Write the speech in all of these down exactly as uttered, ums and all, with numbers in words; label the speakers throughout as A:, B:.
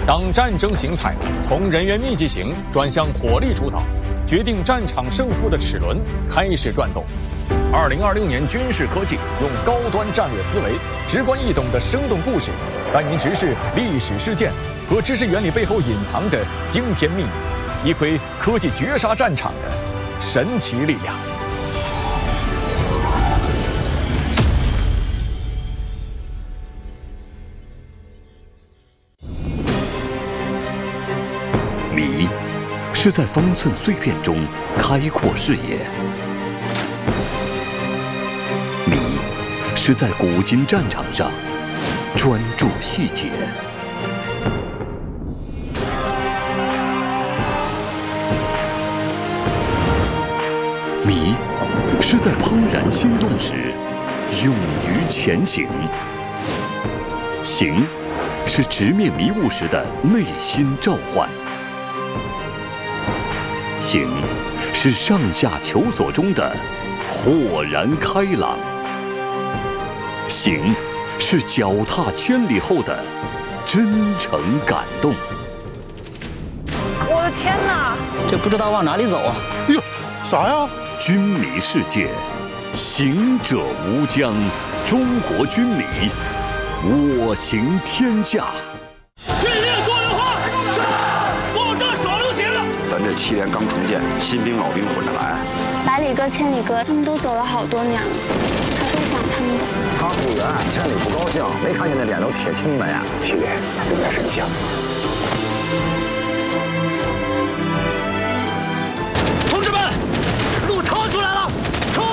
A: 当战争形态从人员密集型转向火力主导，决定战场胜负的齿轮开始转动。二零二零年军事科技用高端战略思维、直观易懂的生动故事，带您直视历史事件和知识原理背后隐藏的惊天秘密，一窥科技绝杀战场的神奇力量。
B: 迷是在方寸碎片中开阔视野，迷是在古今战场上专注细节，迷是在怦然心动时勇于前行，行是直面迷雾时的内心召唤，行是上下求索中的豁然开朗，行是脚踏千里后的真诚感动。
C: 我的天哪，
D: 这不知道往哪里走啊！
E: 哟，啥呀？
B: 军迷世界，行者无疆，中国军迷，我行天下。
E: 训练多元化，是，报站少六节了。
F: 咱这七连刚重建，新兵老兵混着来。
G: 百里哥、千里哥，他们都走了好多年了，他会想他们的。
H: 他不远，千里不高兴，没看见那脸都铁青的呀。
F: 七连应该是你家。
E: 同志们，路掏出来了，冲！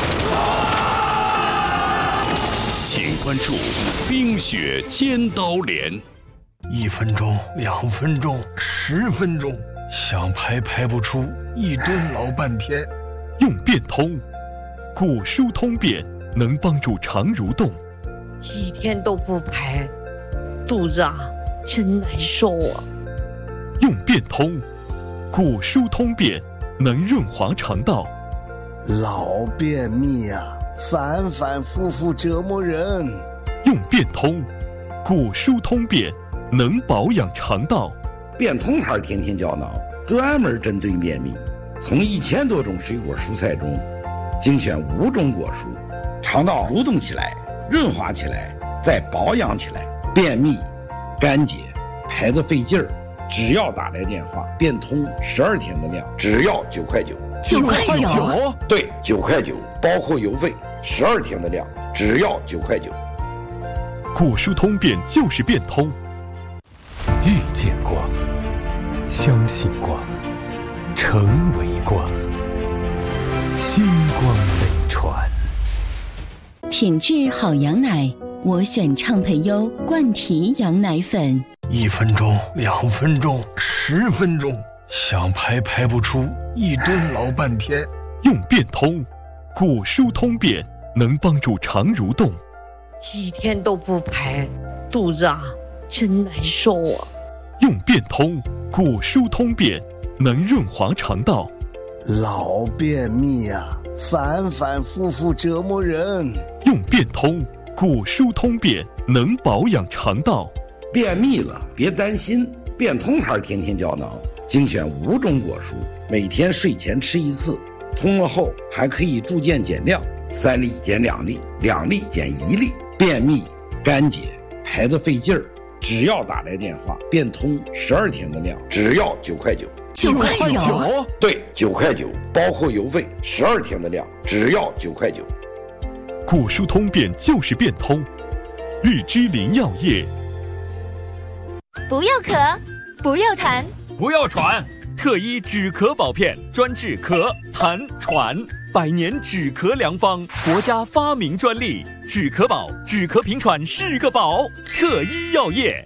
B: 请关注《冰雪尖刀连》。
I: 一分钟，两分钟，十分钟，想排排不出，一蹲老半天。
J: 用变通，古书通变能帮助肠蠕动。
K: 几天都不排，肚子啊真难受啊。
J: 用变通，古书通变能润滑肠道。
L: 老便秘啊，反反复复折磨人。
J: 用变通，古书通变能保养肠道。
M: 变通牌天天胶囊专门针对便秘，从一千多种水果蔬菜中精选五种果蔬，肠道蠕动起来，润滑起来，再保养起来。便秘、干结、排得费劲儿，只要打来电话，变通十二天的量，只要九块九。
J: 九块九？
M: 对，九块九，包括邮费，十二天的量，只要九块九。
J: 古书通变就是变通。
N: 遇见光，相信光，成为光，星光美传。
O: 品质好羊奶，我选畅培优冠提羊奶粉。
I: 一分钟，两分钟，十分钟，想排排不出，一蹲老半天。
J: 用变通，古书通变能帮助肠蠕动。
K: 几天都不排，肚子啊真难受啊。
J: 用变通，古书通变能润滑肠道。
L: 老便秘啊，反反复复折磨人。
J: 用变通，古书通变能保养肠道。
M: 便秘了别担心，变通牌天天胶囊精选五种果蔬，每天睡前吃一次，通了后还可以逐渐减量，三粒减两粒，两粒减一粒。便秘、干结、排得费劲儿，只要打来电话，变通十二天的量，只要九块九。
J: 九块九？
M: 对，九块九，包括邮费，十二天的量，只要九块九。
J: 古书通变就是变通。绿芝林药业。
P: 不要咳，不要痰，
Q: 不要喘，特医止咳宝片专治咳、痰、喘，百年止咳良方，国家发明专利，止咳宝，止咳平喘是个宝。特医药业。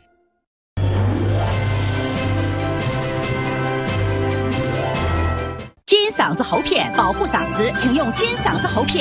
R: 金嗓子喉片保护嗓子，请用金嗓子喉片。